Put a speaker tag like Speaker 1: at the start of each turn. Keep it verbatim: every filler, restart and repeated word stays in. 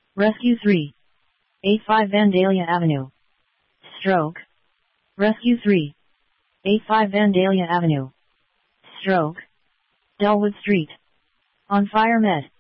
Speaker 1: Rescue three. eighty-five Vandalia Avenue. Stroke. Rescue three. eighty-five Vandalia Avenue. Stroke. Delwood Street. On Fire Med.